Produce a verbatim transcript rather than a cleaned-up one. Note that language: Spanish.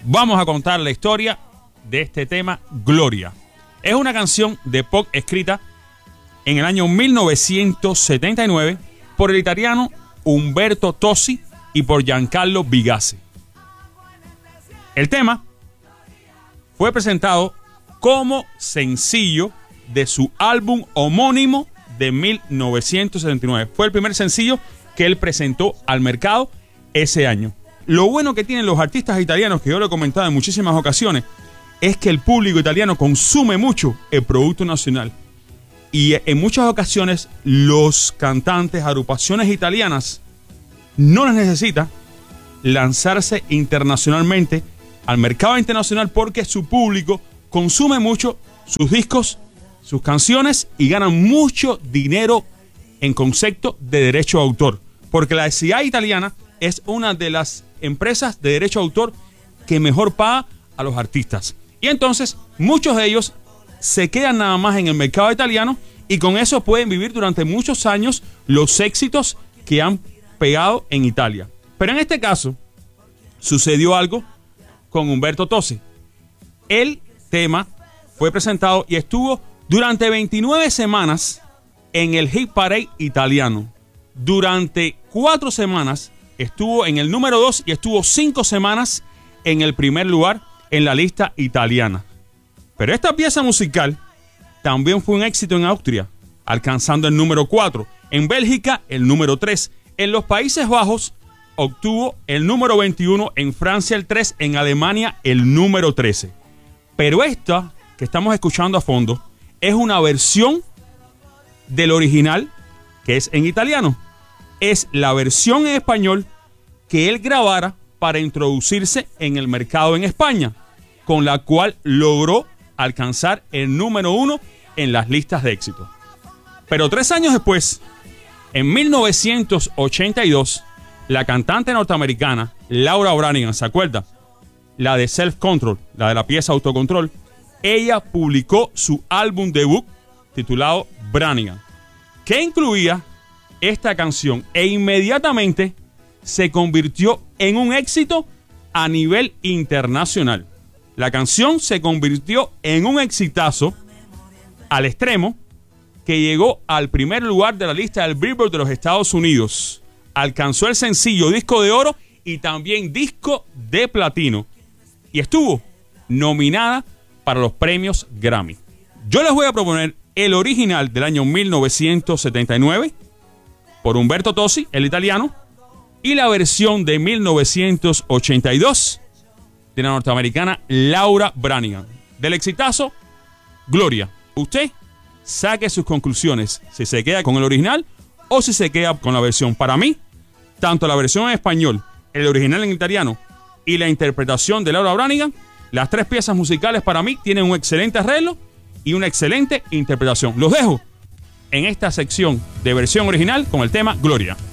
vamos a contar la historia de este tema, Gloria. Es una canción de pop escrita en el año mil novecientos setenta y nueve por el italiano Umberto Tozzi y por Giancarlo Bigazzi. El tema fue presentado como sencillo de su álbum homónimo de mil novecientos setenta y nueve. Fue el primer sencillo que él presentó al mercado ese año. Lo bueno que tienen los artistas italianos, que yo lo he comentado en muchísimas ocasiones, es que el público italiano consume mucho el producto nacional. Y en muchas ocasiones los cantantes, agrupaciones italianas, no les necesita lanzarse internacionalmente al mercado internacional porque su público consume mucho sus discos, sus canciones y ganan mucho dinero en concepto de derecho de autor. Porque la S I A italiana es una de las empresas de derecho de autor que mejor paga a los artistas. Y entonces muchos de ellos se quedan nada más en el mercado italiano y con eso pueden vivir durante muchos años los éxitos que han pegado en Italia. Pero en este caso sucedió algo con Umberto Tozzi. El tema fue presentado y estuvo durante veintinueve semanas en el Hit Parade italiano. Durante cuatro semanas estuvo en el número dos y estuvo cinco semanas en el primer lugar en la lista italiana. Pero esta pieza musical también fue un éxito en Austria, alcanzando el número cuatro. En Bélgica, el número tres. En los Países Bajos, obtuvo el número veintiuno. En Francia, el tres. En Alemania, el número trece. Pero esta que estamos escuchando a fondo es una versión del original que es en italiano. Es la versión en español que él grabara para introducirse en el mercado en España, con la cual logró alcanzar el número uno en las listas de éxito. Pero tres años después, en mil novecientos ochenta y dos, la cantante norteamericana Laura Branigan, ¿se acuerda? La de Self Control, la de la pieza Autocontrol. Ella publicó su álbum debut titulado Branigan, que incluía esta canción e inmediatamente se convirtió en un éxito a nivel internacional. La canción se convirtió en un exitazo al extremo que llegó al primer lugar de la lista del Billboard de los Estados Unidos. Alcanzó el sencillo disco de oro y también disco de platino. Y estuvo nominada para los premios Grammy. Yo les voy a proponer el original del año mil novecientos setenta y nueve por Umberto Tozzi, el italiano, y la versión de mil novecientos ochenta y dos de la norteamericana Laura Branigan. Del exitazo, Gloria. Usted saque sus conclusiones, si se queda con el original o si se queda con la versión. Para mí, tanto la versión en español, el original en italiano y la interpretación de Laura Branigan, las tres piezas musicales para mí tienen un excelente arreglo y una excelente interpretación. Los dejo en esta sección de versión original con el tema Gloria.